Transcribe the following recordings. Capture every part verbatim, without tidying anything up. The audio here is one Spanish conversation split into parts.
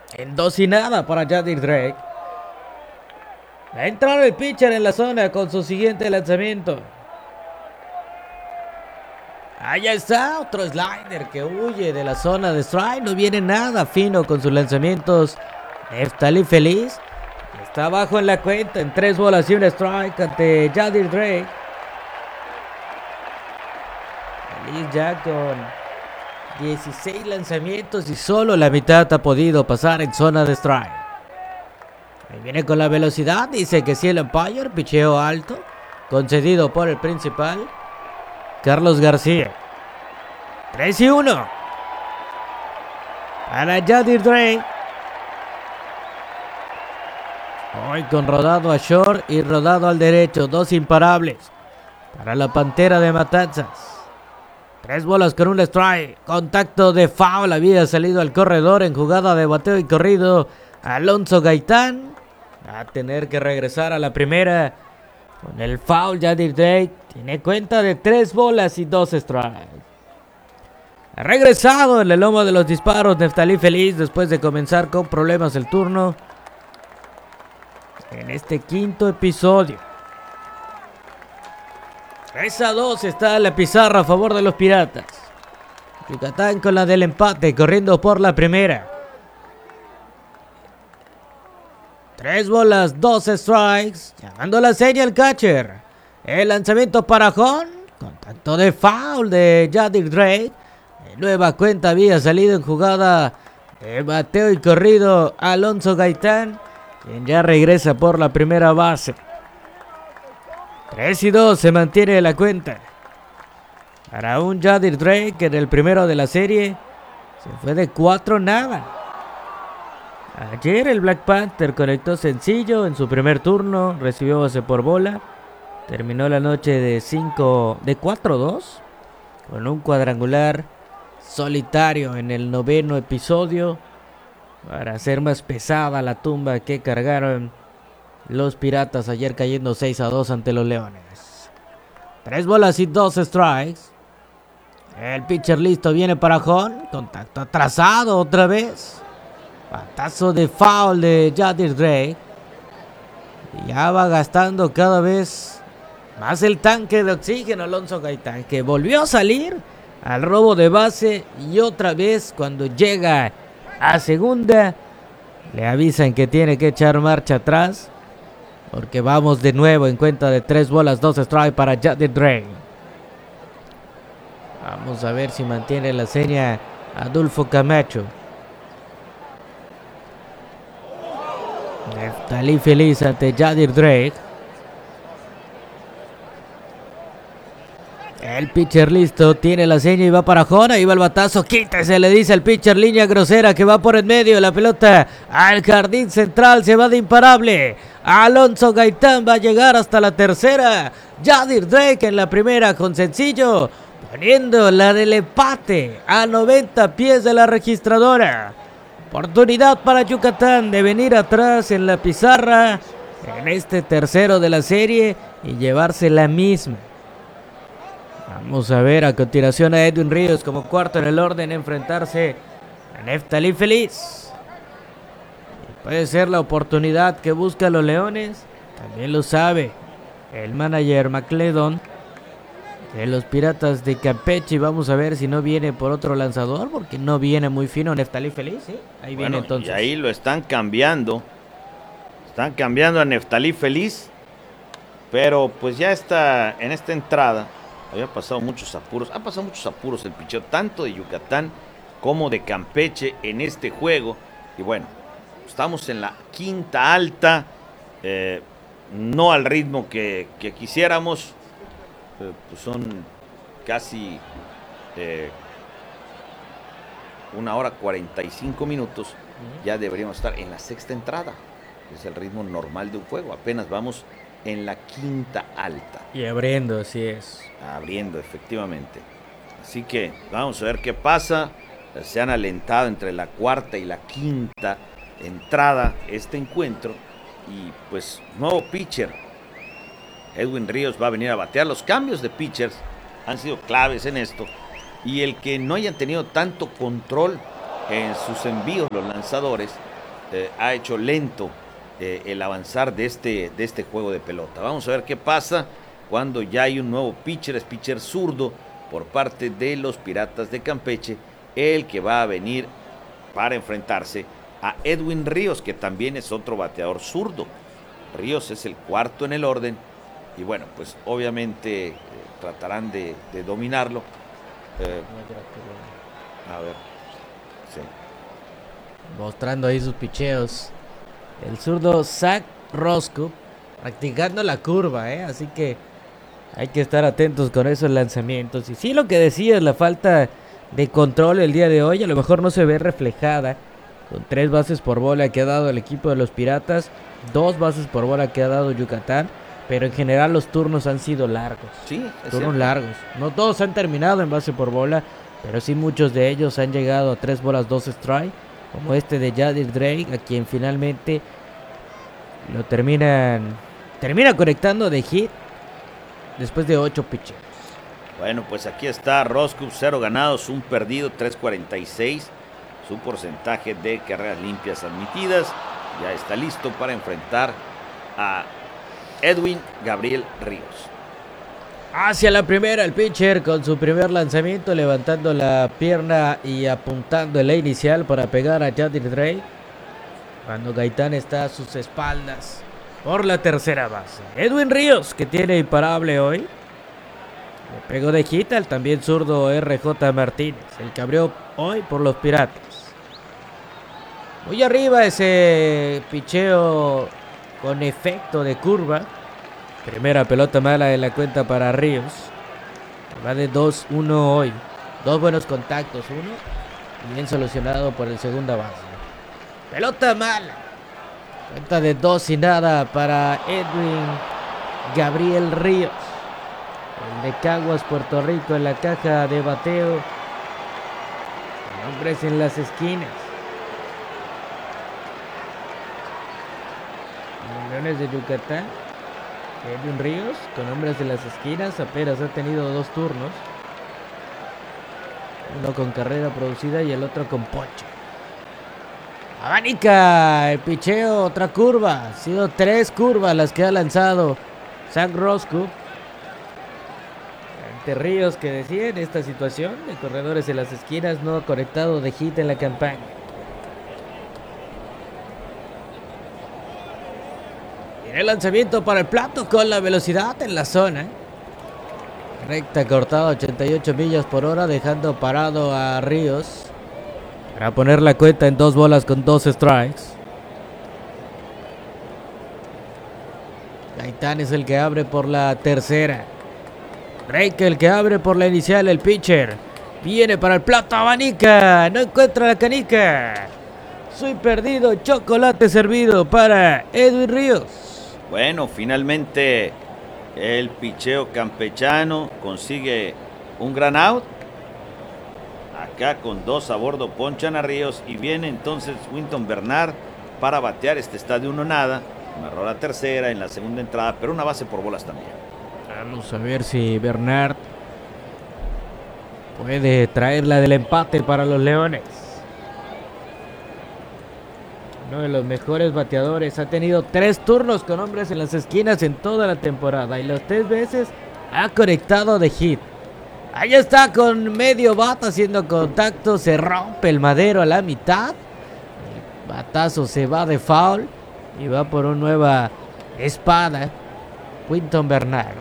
En dos y nada para Jadir Drake. Va a entrar el pitcher en la zona con su siguiente lanzamiento. Allá está, otro slider que huye de la zona de strike. No viene nada fino con sus lanzamientos. Neftali Feliz está abajo en la cuenta en tres bolas y un strike ante Jadir Drake. Feliz ya con dieciséis lanzamientos y solo la mitad ha podido pasar en zona de strike. Ahí viene con la velocidad, dice que sí el umpire, picheo alto, concedido por el principal, Carlos García. tres y uno para Jadir Drake. Hoy con rodado a short y rodado al derecho, dos imparables para la Pantera de Matanzas. Tres bolas con un strike, contacto de foul, había salido al corredor en jugada de bateo y corrido Alonso Gaitán. Va a tener que regresar a la primera con el foul. Jadir Drake tiene cuenta de tres bolas y dos strikes. Ha regresado en el lomo de los disparos Neftali Feliz después de comenzar con problemas el turno en este quinto episodio. tres a dos está la pizarra a favor de los Piratas. Yucatán con la del empate, corriendo por la primera. Tres bolas, dos strikes. Llamando la seña el catcher. El lanzamiento para Jon. Contacto de foul de Jadir Drake. De nueva cuenta había salido en jugada de bateo y corrido Alonso Gaitán, quien ya regresa por la primera base. tres y dos se mantiene la cuenta para un Jadir Drake que en el primero de la serie se fue de cuatro nada. Ayer el Black Panther conectó sencillo en su primer turno, recibió base por bola, terminó la noche de cinco de cuatro dos con un cuadrangular solitario en el noveno episodio para hacer más pesada la tumba que cargaron los Piratas ayer, cayendo seis a dos ante los Leones. Tres bolas y dos strikes. El pitcher listo, viene para Jon. Contacto atrasado otra vez. Batazo de foul de Jadir Drake. Y ya va gastando cada vez más el tanque de oxígeno Alonso Gaitán, que volvió a salir al robo de base y otra vez cuando llega a segunda le avisan que tiene que echar marcha atrás, porque vamos de nuevo en cuenta de tres bolas, dos strikes para Jadir Drake. Vamos a ver si mantiene la seña Adolfo Camacho. Neftali Feliz ante Jadir Drake. El pitcher listo, tiene la seña y va para Jon. Ahí va el batazo, quítese, le dice el pitcher, línea grosera que va por el medio. La pelota al jardín central, se va de imparable. Alonso Gaitán va a llegar hasta la tercera. Jadir Drake en la primera con sencillo, poniendo la del empate a noventa pies de la registradora. Oportunidad para Yucatán de venir atrás en la pizarra en este tercero de la serie y llevarse la misma. Vamos a ver a continuación a Edwin Ríos como cuarto en el orden, enfrentarse a Neftali Feliz. Puede ser la oportunidad que buscan los Leones, también lo sabe el manager McLeodon de los Piratas de Campeche. Vamos a ver si no viene por otro lanzador, porque no viene muy fino Neftali Feliz, ¿sí? Ahí bueno, viene entonces. Y ahí lo están cambiando. Están cambiando a Neftali Feliz. Pero pues ya está en esta entrada. Había pasado muchos apuros. Ha pasado muchos apuros el picheo, tanto de Yucatán como de Campeche en este juego. Y bueno, estamos en la quinta alta. Eh, no al ritmo que, que quisiéramos. Eh, pues son casi eh, una hora cuarenta y cinco minutos. Ya deberíamos estar en la sexta entrada. Es el ritmo normal de un juego. Apenas vamos en la quinta alta. Y abriendo, así es. Abriendo, efectivamente. Así que vamos a ver qué pasa. Se han alentado entre la cuarta y la quinta entrada este encuentro. Y pues nuevo pitcher. Edwin Ríos va a venir a batear. Los cambios de pitchers han sido claves en esto. Y el que no hayan tenido tanto control en sus envíos los lanzadores eh, ha hecho lento eh, el avanzar de este, de este juego de pelota. Vamos a ver qué pasa cuando ya hay un nuevo pitcher, es pitcher zurdo por parte de los Piratas de Campeche, el que va a venir para enfrentarse a Edwin Ríos, que también es otro bateador zurdo. Ríos es el cuarto en el orden y bueno, pues obviamente eh, tratarán de, de dominarlo. Eh, a ver, sí. Mostrando ahí sus picheos. El zurdo Zach Roscoe practicando la curva, ¿eh? Así que hay que estar atentos con esos lanzamientos. Y sí, lo que decías, la falta de control el día de hoy a lo mejor no se ve reflejada con tres bases por bola que ha dado el equipo de los Piratas, dos bases por bola que ha dado Yucatán, pero en general los turnos han sido largos. Sí, es turnos cierto. largos. No todos han terminado en base por bola, pero sí muchos de ellos han llegado a tres bolas, dos strike, como este de Yadir Drake, a quien finalmente lo terminan termina conectando de hit después de ocho pitches. Bueno, pues aquí está Roscoe, cero ganados, un perdido, tres cuarenta y seis. Su porcentaje de carreras limpias admitidas. Ya está listo para enfrentar a Edwin Gabriel Ríos. Hacia la primera el pitcher con su primer lanzamiento, levantando la pierna y apuntando en la inicial para pegar a Yadir Drake, cuando Gaitán está a sus espaldas por la tercera base. Edwin Ríos, que tiene imparable hoy, le pegó de hit al también zurdo R J Martínez, el que abrió hoy por los Piratas. Muy arriba ese picheo con efecto de curva. Primera pelota mala de la cuenta para Ríos. Va de dos uno hoy. Dos buenos contactos, uno bien solucionado por el segunda base. Pelota mala. Cuenta de dos y nada para Edwin Gabriel Ríos, el de Caguas, Puerto Rico, en la caja de bateo. Hombres en las esquinas. Los Leones de Yucatán. Edwin Ríos, con hombres en las esquinas, apenas ha tenido dos turnos. Uno con carrera producida y el otro con ponche. Abanica el picheo, otra curva. Han sido tres curvas las que ha lanzado Zach Roscoe ante Ríos, que decía en esta situación de corredores en las esquinas, no ha conectado de hit en la campaña. El lanzamiento para el plato con la velocidad en la zona. Recta cortada, ochenta y ocho millas por hora, dejando parado a Ríos para poner la cuenta en dos bolas con dos strikes. Gaitán es el que abre por la tercera. Drake el que abre por la inicial, el pitcher. Viene para el plato, abanica, no encuentra la canica. Soy perdido, chocolate servido para Edwin Ríos. Bueno, finalmente el picheo campechano consigue un gran out. Acá con dos a bordo ponchan a Ríos y viene entonces Winton Bernard para batear. Este está de uno nada. Amarró la tercera en la segunda entrada, pero una base por bolas también. Vamos a ver si Bernard puede traer la del empate para los Leones. Uno de los mejores bateadores, ha tenido tres turnos con hombres en las esquinas en toda la temporada y las tres veces ha conectado de hit. Ahí está con medio bat haciendo contacto, se rompe el madero a la mitad. El batazo se va de foul y va por una nueva espada Winton Bernard.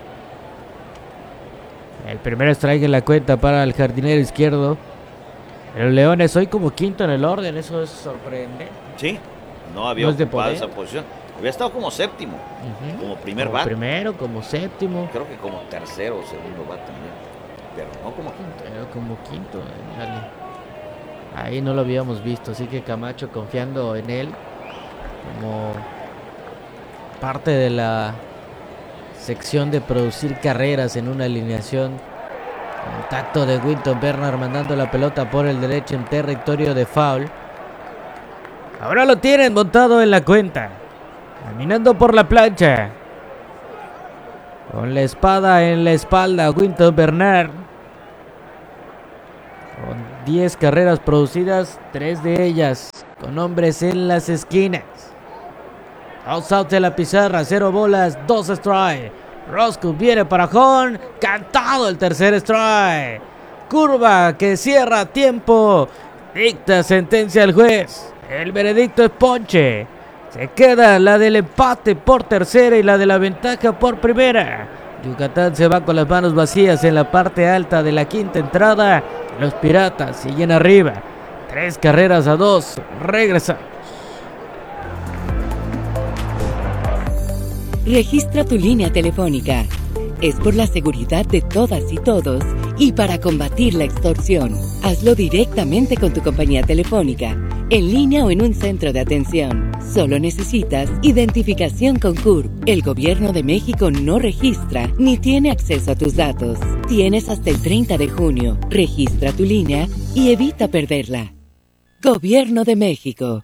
El primer strike en la cuenta para el jardinero izquierdo. Los Leones hoy como quinto en el orden, eso es sorprendente. Sí, no había ¿No es de ocupado poder? esa posición. Había estado como séptimo, Uh-huh. como primer Como bat. primero, como séptimo, Creo que como tercero o segundo bat también. Pero no como quinto. pero como quinto. eh, dale. Ahí no lo habíamos visto, así que Camacho confiando en él como parte de la sección de producir carreras en una alineación. Contacto de Winton Bernard mandando la pelota por el derecho en territorio de foul. Ahora lo tienen montado en la cuenta. Caminando por la plancha. Con la espada en la espalda, Winton Bernard. Con diez carreras producidas, tres de ellas con hombres en las esquinas. Dos outs de la pizarra, cero bolas, dos strike. Roscoe viene para home, cantado el tercer strike. Curva que cierra tiempo, dicta sentencia el juez. El veredicto es ponche. Se queda la del empate por tercera y la de la ventaja por primera. Yucatán se va con las manos vacías en la parte alta de la quinta entrada. Los Piratas siguen arriba. Tres carreras a dos. Regresamos. Registra tu línea telefónica. Es por la seguridad de todas y todos y para combatir la extorsión. Hazlo directamente con tu compañía telefónica, en línea o en un centro de atención. Solo necesitas identificación con C U R P. El Gobierno de México no registra ni tiene acceso a tus datos. Tienes hasta el treinta de junio. Registra tu línea y evita perderla. Gobierno de México.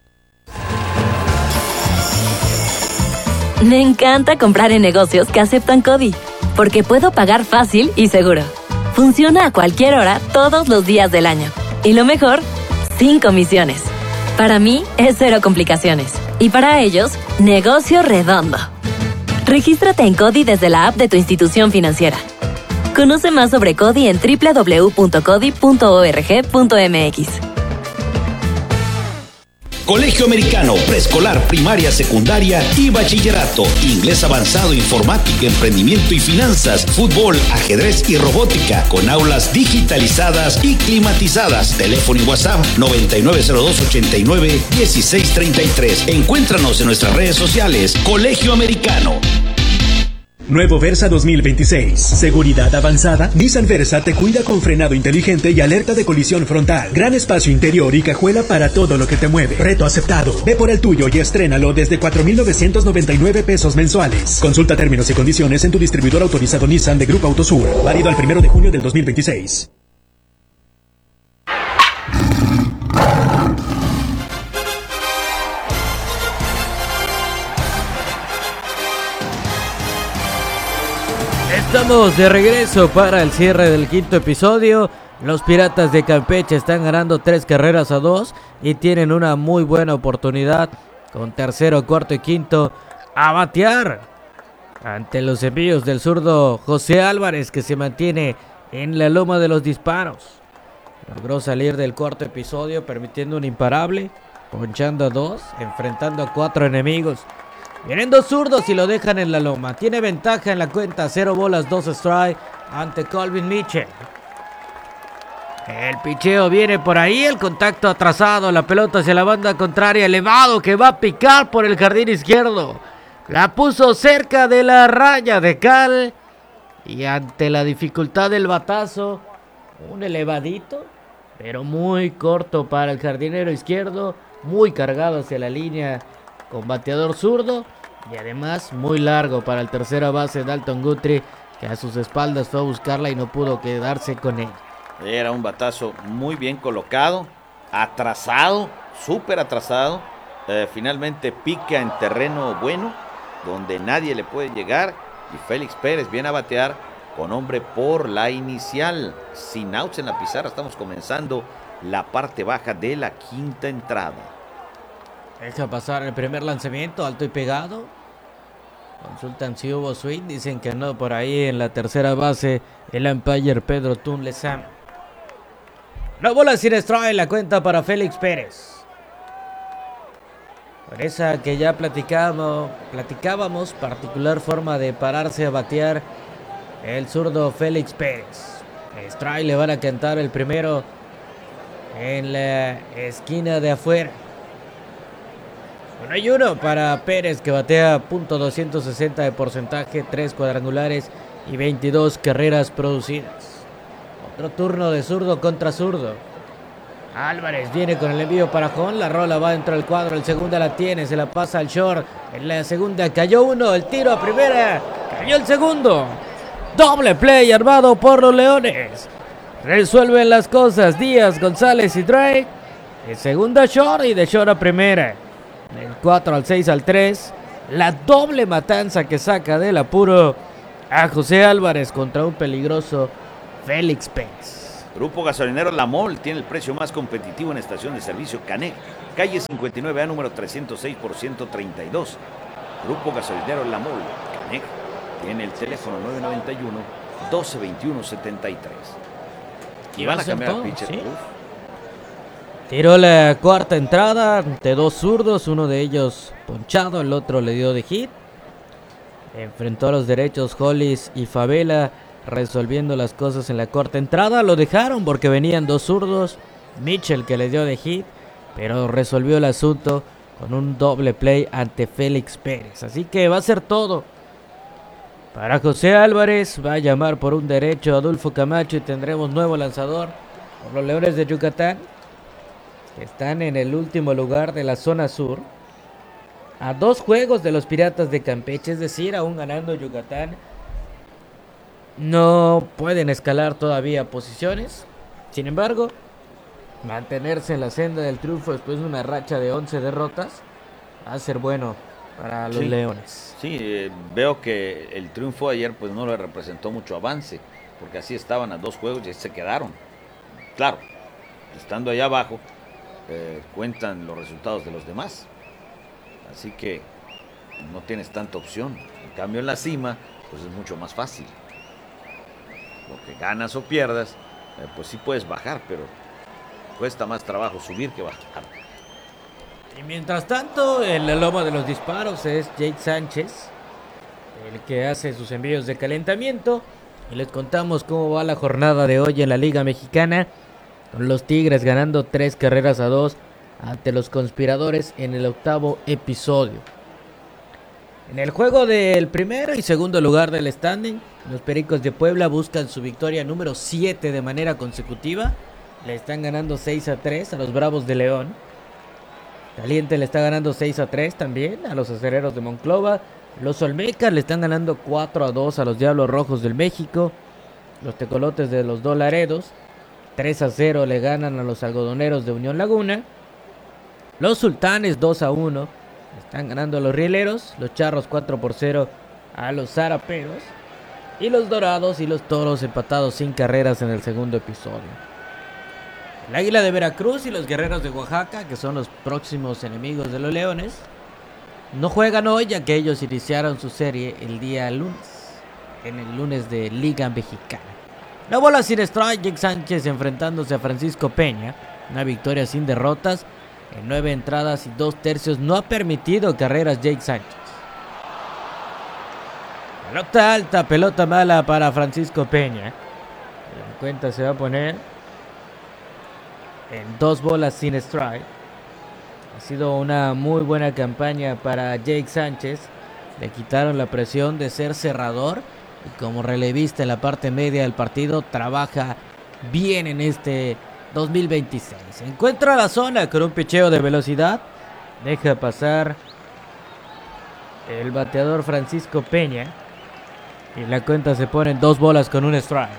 Me encanta comprar en negocios que aceptan CODI, porque puedo pagar fácil y seguro. Funciona a cualquier hora, todos los días del año. Y lo mejor, sin comisiones. Para mí, es cero complicaciones. Y para ellos, negocio redondo. Regístrate en CODI desde la app de tu institución financiera. Conoce más sobre CODI en doble u doble u doble u punto codi punto org punto m x. Colegio Americano, preescolar, primaria, secundaria y bachillerato. Inglés avanzado, informática, emprendimiento y finanzas, fútbol, ajedrez y robótica, con aulas digitalizadas y climatizadas. Teléfono y WhatsApp noventa y nueve cero dos ochenta y nueve dieciséis treinta y tres. Encuéntranos en nuestras redes sociales. Colegio Americano. Nuevo Versa dos mil veintiséis. Seguridad avanzada. Nissan Versa te cuida con frenado inteligente y alerta de colisión frontal. Gran espacio interior y cajuela para todo lo que te mueve. Reto aceptado. Ve por el tuyo y estrénalo desde cuatro mil novecientos noventa y nueve pesos mensuales. Consulta términos y condiciones en tu distribuidor autorizado Nissan de Grupo Autosur. Válido al primero de junio del dos mil veintiséis. Estamos de regreso para el cierre del quinto episodio. Los Piratas de Campeche están ganando tres carreras a dos y tienen una muy buena oportunidad con tercero, cuarto y quinto a batear ante los envíos del zurdo José Álvarez, que se mantiene en la loma de los disparos. Logró salir del cuarto episodio permitiendo un imparable, ponchando a dos, enfrentando a cuatro enemigos. Vienen dos zurdos y lo dejan en la loma. Tiene ventaja en la cuenta, cero bolas, dos strike ante Colvin Mitchell. El picheo viene por ahí, el contacto atrasado, la pelota hacia la banda contraria, elevado, que va a picar por el jardín izquierdo. La puso cerca de la raya de cal y ante la dificultad del batazo, un elevadito, pero muy corto para el jardinero izquierdo, muy cargado hacia la línea con bateador zurdo y además muy largo para el tercera base Dalton Guthrie, que a sus espaldas fue a buscarla y no pudo quedarse con él. Era un batazo muy bien colocado, atrasado, súper atrasado. Eh, finalmente pica en terreno bueno, donde nadie le puede llegar. Y Félix Pérez viene a batear con hombre por la inicial. Sin outs en la pizarra, estamos comenzando la parte baja de la quinta entrada. Deja pasar el primer lanzamiento, alto y pegado. Consultan si hubo swing, dicen que no por ahí en la tercera base. El umpire Pedro Tunlezam. No bola sin strike, la cuenta para Félix Pérez. Por esa que ya platicábamos, platicábamos, particular forma de pararse a batear el zurdo Félix Pérez. Strike, le van a cantar el primero en la esquina de afuera. Bueno, hay uno para Pérez, que batea punto doscientos sesenta de porcentaje, tres cuadrangulares y veintidós carreras producidas. Otro turno de zurdo contra zurdo. Álvarez viene con el envío para Jon, la rola va dentro del cuadro, el segunda la tiene, se la pasa al short, en la segunda cayó uno, el tiro a primera, cayó el segundo. Doble play armado por los Leones. Resuelven las cosas Díaz, González y Drake. El segunda short y de short a primera. Del cuatro al seis al tres, la doble matanza que saca del apuro a José Álvarez contra un peligroso Félix Pérez. Grupo Gasolinero La Mol tiene el precio más competitivo en estación de servicio Canec, calle cincuenta y nueve A, número trescientos seis por ciento treinta y dos. Grupo Gasolinero La Mol, Canec, tiene el teléfono nueve nueve uno, doce veintiuno setenta y tres. Y van a cambiar el pitcher. ¿Sí? Tiró la cuarta entrada de dos zurdos, uno de ellos ponchado, el otro le dio de hit. Enfrentó a los derechos Hollis y Favela, resolviendo las cosas en la cuarta entrada. Lo dejaron porque venían dos zurdos, Mitchell que le dio de hit, pero resolvió el asunto con un doble play ante Félix Pérez. Así que va a ser todo para José Álvarez. Va a llamar por un derecho a Adolfo Camacho y tendremos nuevo lanzador por los Leones de Yucatán, que están en el último lugar de la zona sur, a dos juegos de los Piratas de Campeche, es decir, aún ganando Yucatán, no pueden escalar todavía posiciones. Sin embargo, mantenerse en la senda del triunfo después de una racha de once derrotas va a ser bueno para los sí, Leones. Sí, eh, veo que el triunfo ayer pues no le representó mucho avance, porque así estaban a dos juegos y se quedaron. Claro, estando allá abajo, eh, cuentan los resultados de los demás. Así que no tienes tanta opción. En cambio en la cima, pues es mucho más fácil. Lo que ganas o pierdas, eh, pues sí puedes bajar, pero cuesta más trabajo subir que bajar. Y mientras tanto, en la loma de los disparos es Jake Sánchez, el que hace sus envíos de calentamiento. Y les contamos cómo va la jornada de hoy en la Liga Mexicana, con los Tigres ganando tres carreras a dos ante los Conspiradores en el octavo episodio. En el juego del primero y segundo lugar del standing, los Pericos de Puebla buscan su victoria número siete de manera consecutiva. Le están ganando seis a tres a los Bravos de León. Caliente le está ganando seis a tres también a los Acereros de Monclova. Los Olmecas le están ganando cuatro a dos a los Diablos Rojos del México. Los Tecolotes de los Dos Laredos tres a cero le ganan a los Algodoneros de Unión Laguna. Los Sultanes dos a uno están ganando a los Rieleros. Los Charros cuatro por cero a los Zaraperos. Y los Dorados y los Toros empatados sin carreras en el segundo episodio. El Águila de Veracruz y los Guerreros de Oaxaca, que son los próximos enemigos de los Leones, no juegan hoy, ya que ellos iniciaron su serie el día lunes, en el lunes de Liga Mexicana. La bola sin strike, Jake Sánchez enfrentándose a Francisco Peña. Una victoria sin derrotas en nueve entradas y dos tercios. No ha permitido carreras Jake Sánchez. Pelota alta, pelota mala para Francisco Peña. La cuenta se va a poner en dos bolas sin strike. Ha sido una muy buena campaña para Jake Sánchez. Le quitaron la presión de ser cerrador y como relevista en la parte media del partido trabaja bien en este dos mil veintiséis. Encuentra la zona con un picheo de velocidad. Deja pasar el bateador Francisco Peña y la cuenta se pone en dos bolas con un strike.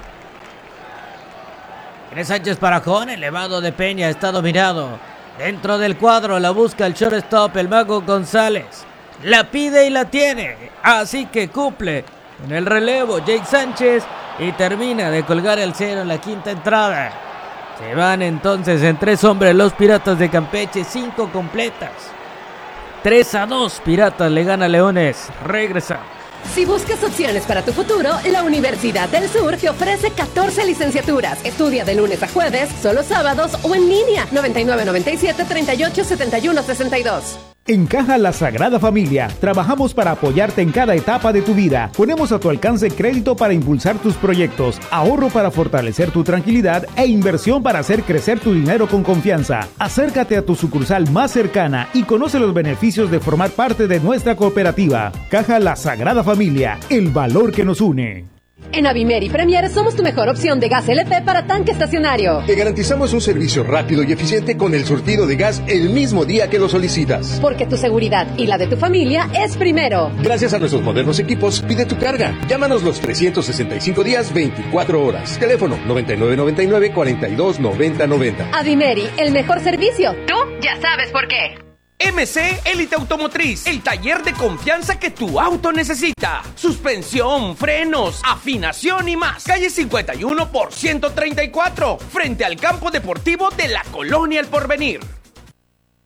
Tiene Sánchez para Jón, elevado de Peña, está dominado. Dentro del cuadro la busca el shortstop, el Mago González. La pide y la tiene, así que cumple en el relevo Jake Sánchez y termina de colgar el cero en la quinta entrada. Se van entonces en tres hombres los Piratas de Campeche, cinco completas. tres a dos, Piratas le gana a Leones. Regresa. Si buscas opciones para tu futuro, la Universidad del Sur te ofrece catorce licenciaturas. Estudia de lunes a jueves, solo sábados o en línea. noventa y nueve noventa y siete treinta y ocho setenta y uno sesenta y dos. En Caja La Sagrada Familia, trabajamos para apoyarte en cada etapa de tu vida. Ponemos a tu alcance crédito para impulsar tus proyectos, ahorro para fortalecer tu tranquilidad e inversión para hacer crecer tu dinero con confianza. Acércate a tu sucursal más cercana y conoce los beneficios de formar parte de nuestra cooperativa. Caja La Sagrada Familia, el valor que nos une. En Avimer y Premier somos tu mejor opción de gas L P para tanque estacionario. Te garantizamos un servicio rápido y eficiente con el surtido de gas el mismo día que lo solicitas. Porque tu seguridad y la de tu familia es primero. Gracias a nuestros modernos equipos, pide tu carga. Llámanos los trescientos sesenta y cinco días, veinticuatro horas. Teléfono noventa y nueve noventa y nueve cuarenta y dos noventa noventa. Avimeri, el mejor servicio. Tú ya sabes por qué. M C Élite Automotriz, el taller de confianza que tu auto necesita. Suspensión, frenos, afinación y más. Calle cincuenta y uno por ciento treinta y cuatro, frente al campo deportivo de la Colonia El Porvenir.